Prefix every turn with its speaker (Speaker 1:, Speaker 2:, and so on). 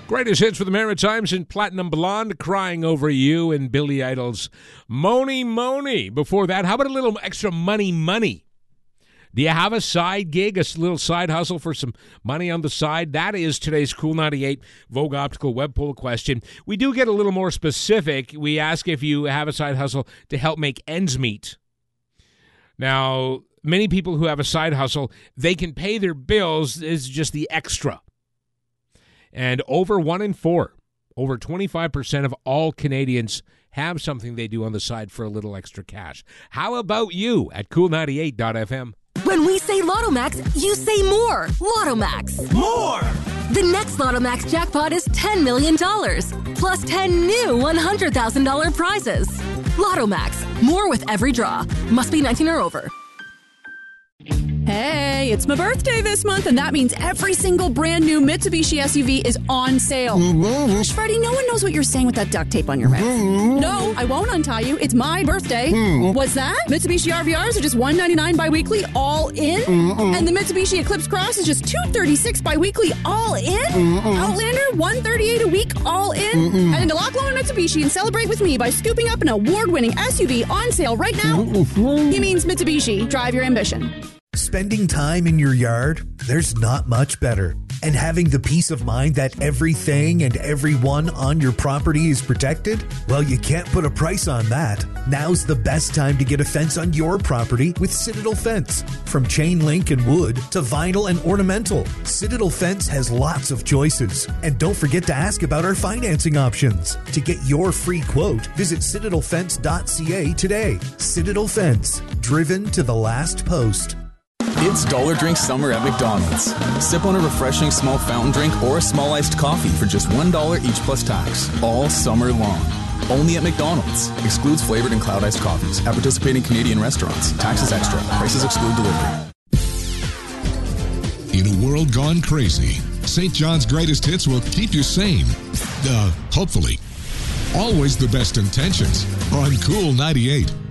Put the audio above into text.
Speaker 1: Greatest hits for the Maritimes and Platinum Blonde, Crying Over You, and Billy Idol's Moni Moni. Before that, how about a little extra money? Do you have a side gig, a little side hustle for some money on the side? That is today's Cool 98 Vogue Optical Web Poll question. We do get a little more specific. We ask if you have a side hustle to help make ends meet. Now, many people who have a side hustle, they can pay their bills. It's just the extra. And over 1 in 4, over 25% of all Canadians have something they do on the side for a little extra cash. How about you at cool98.fm?
Speaker 2: When we say Lotto Max, you say more. Lotto Max.
Speaker 3: More!
Speaker 2: The next Lotto Max jackpot is $10 million, plus 10 new $100,000 prizes. Lotto Max. More with every draw. Must be 19 or over.
Speaker 4: Hey, it's my birthday this month, and that means every single brand new Mitsubishi SUV is on sale. Gosh, Freddie, no one knows what you're saying with that duct tape on your mouth. No, I won't untie you. It's my birthday. What's that? Mitsubishi RVRs are just $199 bi-weekly, all in? And the Mitsubishi Eclipse Cross is just $236 bi-weekly, all in? Outlander, $138 a week, all in? Head into Lock Loan Mitsubishi and celebrate with me by scooping up an award-winning SUV on sale right now. He means Mitsubishi. Drive your ambition.
Speaker 3: Spending time in your yard, there's not much better. And having the peace of mind that everything and everyone on your property is protected? Well, you can't put a price on that. Now's the best time to get a fence on your property with Citadel Fence. From chain link and wood to vinyl and ornamental, Citadel Fence has lots of choices. And don't forget to ask about our financing options. To get your free quote, visit citadelfence.ca today. Citadel Fence, driven to the last post.
Speaker 5: It's Dollar Drink Summer at McDonald's. Sip on a refreshing small fountain drink or a small iced coffee for just $1 each plus tax, all summer long. Only at McDonald's. Excludes flavored and cloud iced coffees at participating Canadian restaurants. Taxes extra. Prices exclude delivery.
Speaker 6: In a world gone crazy, St. John's greatest hits will keep you sane. Hopefully. Always the best intentions on Cool 98.